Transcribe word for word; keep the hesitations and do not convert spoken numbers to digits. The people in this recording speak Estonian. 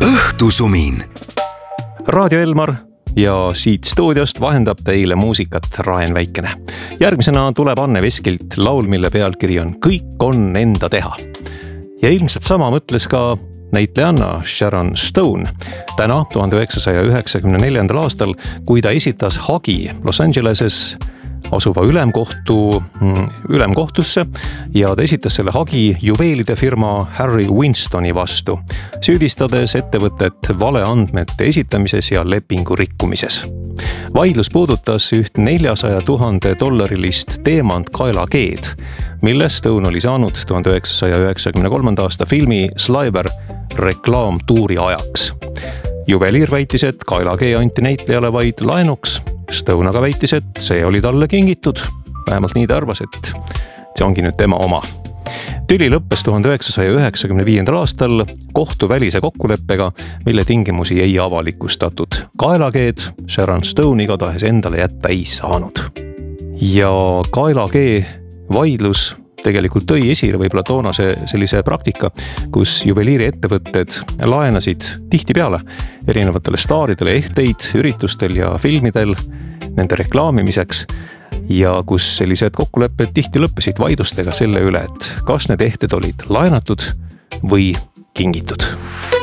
õhtusumin. Raadio Elmar ja siit stuudiost vahendab teile muusikat Raen Väikene. Järgmisena tuleb Anne Veskilt laul, mille pealkiri on Kõik on enda teha. Ja ilmselt sama mõtles ka näitlejanna Sharon Stone täna tuhande üheksasaja üheksakümne neljandal aastal, kui ta esitas hagi Los Angeleses asuva ülemkohtu, ülemkohtusse ja ta esitas selle hagi juveelide firma Harry Winstoni vastu, süüdistades ettevõtet valeandmete esitamises ja lepingu rikkumises. Vaidlus puudutas üht neljasaja tuhande dollarilist teemant kaelakeed, mille Stone oli saanud tuhande üheksasaja üheksakümne kolmanda aasta filmi Sliver reklaamtuuri ajaks. Juveliir väitis, et kaelakee anti näitlejale vaid laenuks. Stone aga väitis, et see oli talle kingitud. Vähemalt nii ta arvas, et see ongi nüüd tema oma. Tüli lõppes tuhande üheksasaja üheksakümne viiendal aastal kohtuvälise kokkuleppega, mille tingimusi ei avalikustatud. Kaelakeed Sharon Stone igatahes endale jätta ei saanud. Ja kaelakee vaidlus tegelikult tõi esile võib-olla toonase sellise praktika, kus juveliiri ettevõtted laenasid tihtipeale erinevatele staaridele ehteid üritustel ja filmidel nende reklaamimiseks ja kus sellised kokkulepped tihti lõppesid vaidlustega selle üle, et kas need ehted olid laenatud või kingitud.